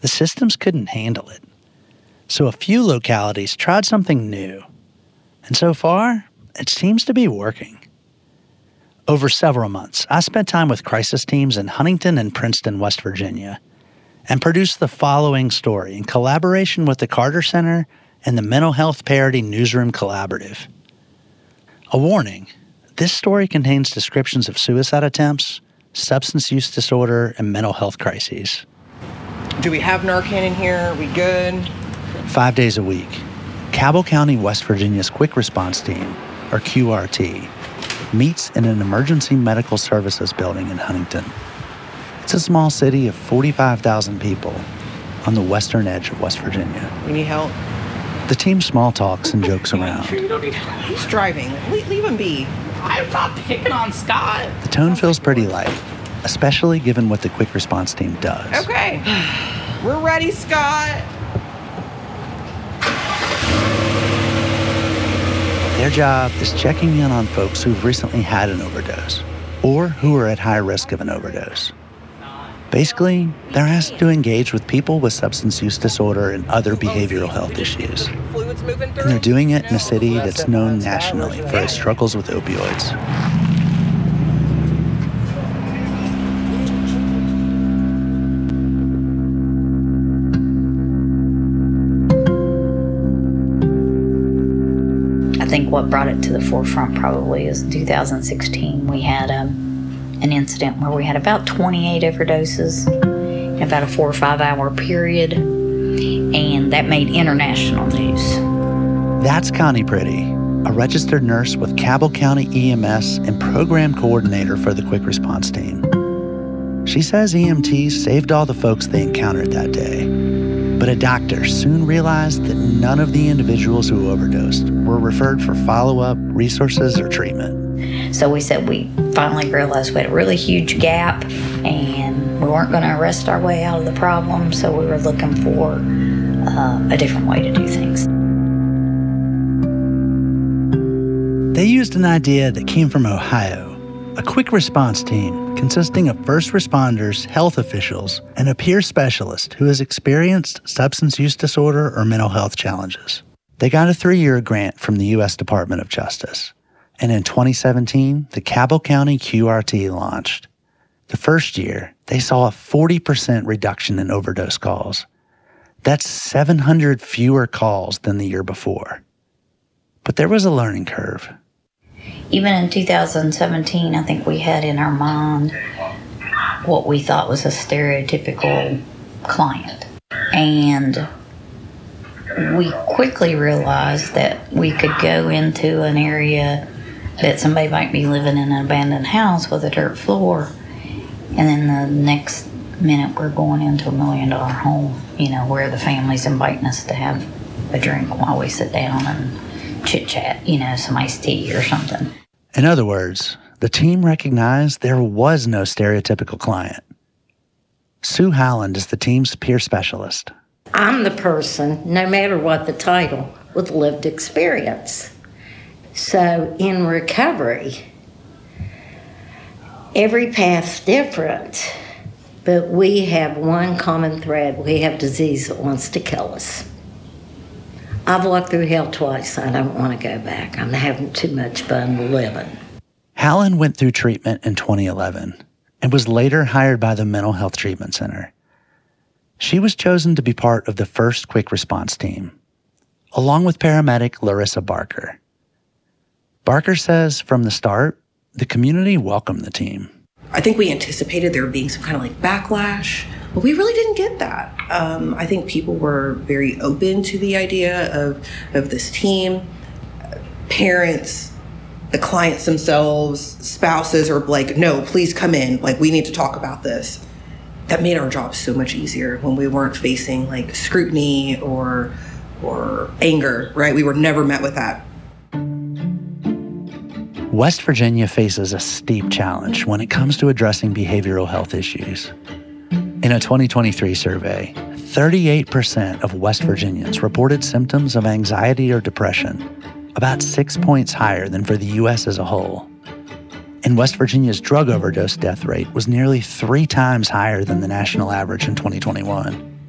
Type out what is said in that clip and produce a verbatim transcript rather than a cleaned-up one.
the systems couldn't handle it. So a few localities tried something new. And so far, it seems to be working. Over several months, I spent time with crisis teams in Huntington and Princeton, West Virginia, and produced the following story in collaboration with the Carter Center and the Mental Health Parity Newsroom Collaborative. A warning, this story contains descriptions of suicide attempts, substance use disorder, and mental health crises. Do we have Narcan in here? Are we good? Five days a week, Cabell County, West Virginia's Quick Response Team, or Q R T, meets in an emergency medical services building in Huntington. It's a small city of forty-five thousand people on the western edge of West Virginia. We need help. The team small talks and jokes around. Sure you don't need help. He's driving. Leave, leave him be. I'm not picking on Scott. The tone feels pretty light, especially given what the Quick Response Team does. Okay. We're ready, Scott. Their job is checking in on folks who've recently had an overdose or who are at high risk of an overdose. Basically, they're asked to engage with people with substance use disorder and other behavioral health issues. And they're doing it in a city that's known nationally for its struggles with opioids. I think what brought it to the forefront probably is two thousand sixteen. We had um, an incident where we had about twenty-eight overdoses in about a four or five hour period, and that made international news. That's Connie Pretty, a registered nurse with Cabell County E M S and program coordinator for the Quick Response Team. She says E M Ts saved all the folks they encountered that day. But a doctor soon realized that none of the individuals who overdosed were referred for follow-up, resources, or treatment. So we said we finally realized we had a really huge gap and we weren't going to arrest our way out of the problem, so we were looking for uh, a different way to do things. They used an idea that came from Ohio, a quick response team consisting of first responders, health officials, and a peer specialist who has experienced substance use disorder or mental health challenges. They got a three-year grant from the U S Department of Justice. And in twenty seventeen, the Cabell County Q R T launched. The first year, they saw a forty percent reduction in overdose calls. That's seven hundred fewer calls than the year before. But there was a learning curve. Even in two thousand seventeen, I think we had in our mind what we thought was a stereotypical client. And we quickly realized that we could go into an area that somebody might be living in an abandoned house with a dirt floor, and then the next minute we're going into a million dollar home, you know, where the family's inviting us to have a drink while we sit down and chit chat, you know, some iced tea or something. In other words, the team recognized there was no stereotypical client. Sue Howland is the team's peer specialist. I'm the person, no matter what the title, with lived experience. So in recovery, every path's different, but we have one common thread. We have disease that wants to kill us. I've walked through hell twice. I don't want to go back. I'm having too much fun living. Howland went through treatment in twenty eleven and was later hired by the Mental Health Treatment Center. She was chosen to be part of the first quick response team, along with paramedic Larissa Barker. Barker says from the start, the community welcomed the team. I think we anticipated there being some kind of like backlash, but we really didn't get that. Um, I think people were very open to the idea of, of this team. Parents, the clients themselves, spouses are like, no, please come in. Like, we need to talk about this. That made our job so much easier when we weren't facing like scrutiny or, or anger, right? We were never met with that. West Virginia faces a steep challenge when it comes to addressing behavioral health issues. In a twenty twenty-three survey, thirty-eight percent of West Virginians reported symptoms of anxiety or depression, about six points higher than for the U S as a whole. And West Virginia's drug overdose death rate was nearly three times higher than the national average in twenty twenty-one.